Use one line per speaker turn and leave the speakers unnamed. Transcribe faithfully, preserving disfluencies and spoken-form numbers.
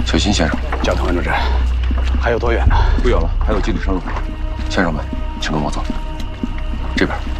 小心，先生。
交通安主任，还有多远呢？
不远了，还有几里山路。先生们，请跟我走。这边。